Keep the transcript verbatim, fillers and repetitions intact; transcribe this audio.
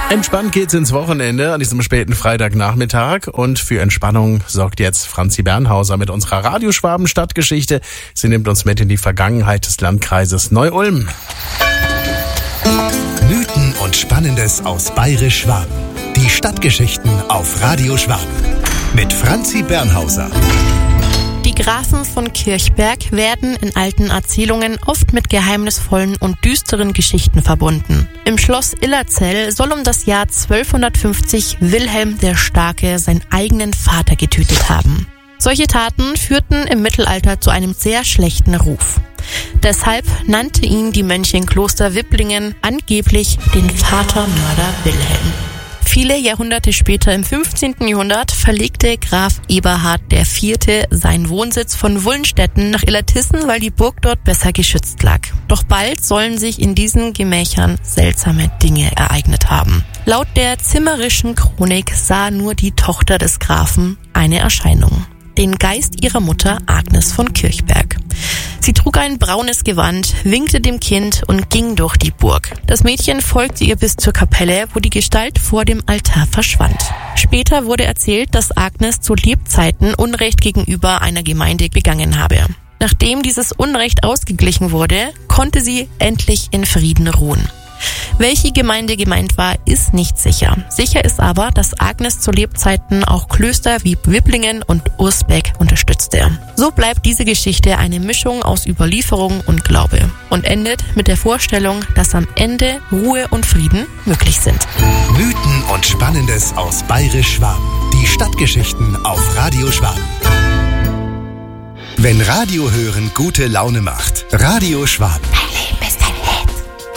Entspannt geht's ins Wochenende an diesem späten Freitagnachmittag und für Entspannung sorgt jetzt Franzi Bernhauser mit unserer Radioschwaben-Stadtgeschichte. Sie nimmt uns mit in die Vergangenheit des Landkreises Neu-Ulm. Mythen und Spannendes aus Bayerisch-Schwaben. Die Stadtgeschichten auf Radio Schwaben mit Franzi Bernhauser. Die Grafen von Kirchberg werden in alten Erzählungen oft mit geheimnisvollen und düsteren Geschichten verbunden. Im Schloss Illerzell soll um das Jahr zwölfhundertfünfzig Wilhelm der Starke seinen eigenen Vater getötet haben. Solche Taten führten im Mittelalter zu einem sehr schlechten Ruf. Deshalb nannte ihn die Mönche im Kloster Wipplingen angeblich den Vatermörder Wilhelm. Viele Jahrhunderte später, im fünfzehnten Jahrhundert, verlegte Graf Eberhard der Vierte seinen Wohnsitz von Wullenstetten nach Illertissen, weil die Burg dort besser geschützt lag. Doch bald sollen sich in diesen Gemächern seltsame Dinge ereignet haben. Laut der zimmerischen Chronik sah nur die Tochter des Grafen eine Erscheinung: den Geist ihrer Mutter Agnes von Kirchberg. Sie trug ein braunes Gewand, winkte dem Kind und ging durch die Burg. Das Mädchen folgte ihr bis zur Kapelle, wo die Gestalt vor dem Altar verschwand. Später wurde erzählt, dass Agnes zu Lebzeiten Unrecht gegenüber einer Gemeinde begangen habe. Nachdem dieses Unrecht ausgeglichen wurde, konnte sie endlich in Frieden ruhen. Welche Gemeinde gemeint war, ist nicht sicher. Sicher ist aber, dass Agnes zu Lebzeiten auch Klöster wie Wipplingen und Ursbeck unterstützte. So bleibt diese Geschichte eine Mischung aus Überlieferung und Glaube und endet mit der Vorstellung, dass am Ende Ruhe und Frieden möglich sind. Mythen und Spannendes aus Bayerisch-Schwaben. Die Stadtgeschichten auf Radio Schwaben. Wenn Radio hören gute Laune macht. Radio Schwaben.